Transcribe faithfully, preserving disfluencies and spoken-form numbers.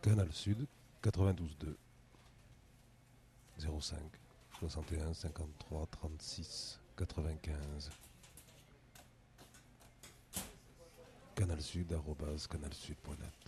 Canal Sud, quatre-vingt-douze deux, zéro cinq, soixante et un, cinquante-trois, trente-six, quatre-vingt-quinze. Canalsud, arobase canalsud point net.